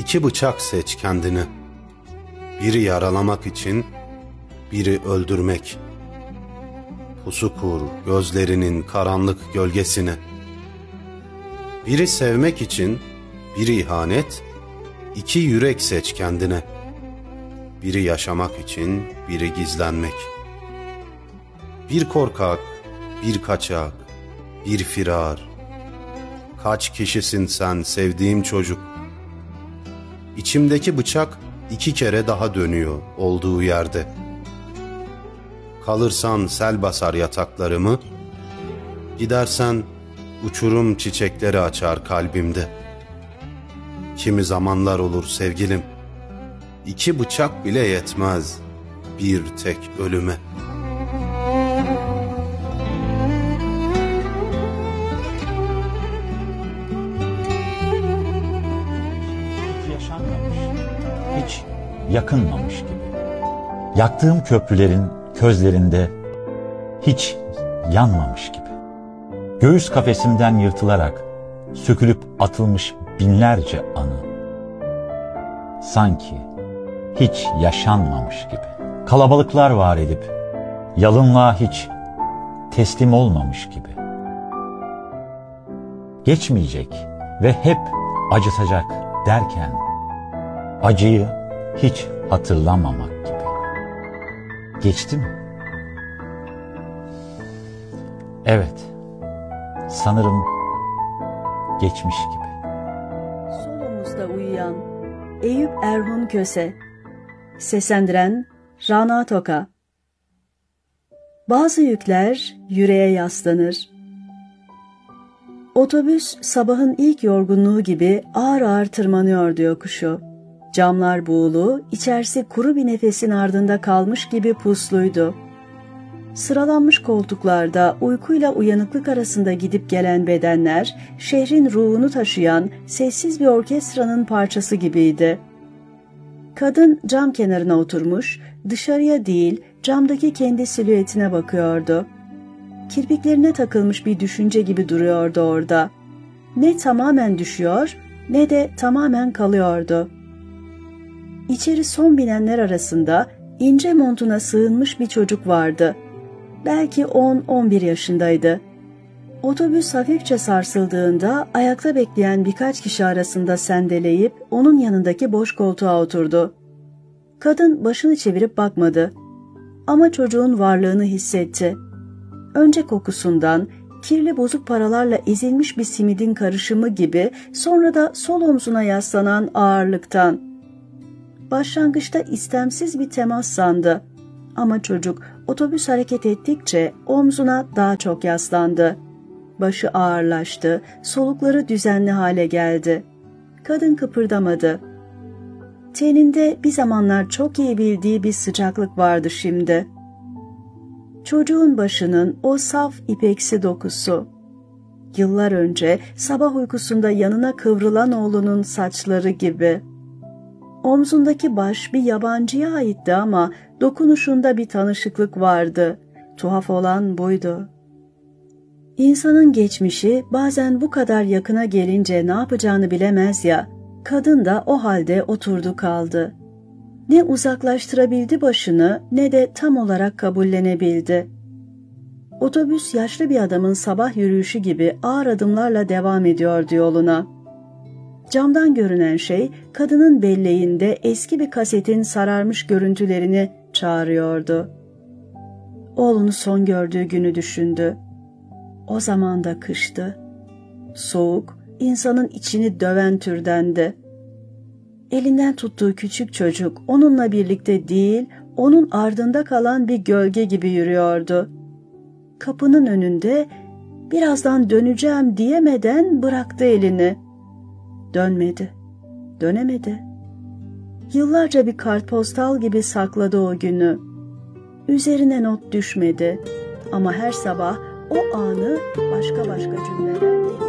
İki bıçak seç kendine. Biri yaralamak için, biri öldürmek. Pusu kur gözlerinin karanlık gölgesine. Biri sevmek için, biri ihanet, iki yürek seç kendine. Biri yaşamak için, biri gizlenmek. Bir korkak, bir kaçak, bir firar. Kaç kişisin sen sevdiğim çocuk? İçimdeki bıçak iki kere daha dönüyor olduğu yerde. Kalırsan sel basar yataklarımı, gidersen uçurum çiçekleri açar kalbimde. Kimi zamanlar olur sevgilim, iki bıçak bile yetmez bir tek ölüme. Hiç yakınmamış gibi. Yaktığım köprülerin közlerinde hiç yanmamış gibi. Göğüs kafesimden yırtılarak sökülüp atılmış binlerce anı. Sanki hiç yaşanmamış gibi. Kalabalıklar var edip yalınlığa hiç teslim olmamış gibi. Geçmeyecek ve hep acıtacak derken acıyı hiç hatırlamamak gibi. Geçti mi? Evet, sanırım geçmiş gibi. Solumuzda uyuyan Eyüp Erhun Köse. Seslendiren Rana Toka. Bazı yükler yüreğe yaslanır. Otobüs sabahın ilk yorgunluğu gibi ağır ağır tırmanıyordu yokuşu. Camlar buğulu, içerisi kuru bir nefesin ardında kalmış gibi pusluydu. Sıralanmış koltuklarda uykuyla uyanıklık arasında gidip gelen bedenler, şehrin ruhunu taşıyan sessiz bir orkestranın parçası gibiydi. Kadın cam kenarına oturmuş, dışarıya değil camdaki kendi silüetine bakıyordu. Kirpiklerine takılmış bir düşünce gibi duruyordu orada. Ne tamamen düşüyor, ne de tamamen kalıyordu. İçeri son binenler arasında ince montuna sığınmış bir çocuk vardı. Belki 10-11 yaşındaydı. Otobüs hafifçe sarsıldığında ayakta bekleyen birkaç kişi arasında sendeleyip onun yanındaki boş koltuğa oturdu. Kadın başını çevirip bakmadı. Ama çocuğun varlığını hissetti. Önce kokusundan, kirli bozuk paralarla ezilmiş bir simidin karışımı gibi, sonra da sol omzuna yaslanan ağırlıktan. Başlangıçta istemsiz bir temas sandı. Ama çocuk otobüs hareket ettikçe omzuna daha çok yaslandı. Başı ağırlaştı, solukları düzenli hale geldi. Kadın kıpırdamadı. Teninde bir zamanlar çok iyi bildiği bir sıcaklık vardı şimdi. Çocuğun başının o saf ipeksi dokusu. Yıllar önce sabah uykusunda yanına kıvrılan oğlunun saçları gibi. Omzundaki baş bir yabancıya aitti ama dokunuşunda bir tanışıklık vardı. Tuhaf olan buydu. İnsanın geçmişi bazen bu kadar yakına gelince ne yapacağını bilemez ya, kadın da o halde oturdu kaldı. Ne uzaklaştırabildi başını ne de tam olarak kabullenebildi. Otobüs yaşlı bir adamın sabah yürüyüşü gibi ağır adımlarla devam ediyordu yoluna. Camdan görünen şey kadının belleğinde eski bir kasetin sararmış görüntülerini çağırıyordu. Oğlunu son gördüğü günü düşündü. O zaman da kıştı. Soğuk, insanın içini döven türdendi. Elinden tuttuğu küçük çocuk onunla birlikte değil, onun ardında kalan bir gölge gibi yürüyordu. Kapının önünde birazdan döneceğim diyemeden bıraktı elini. Dönmedi, dönemedi. Yıllarca bir kartpostal gibi sakladı o günü. Üzerine not düşmedi ama her sabah o anı başka cümlelerle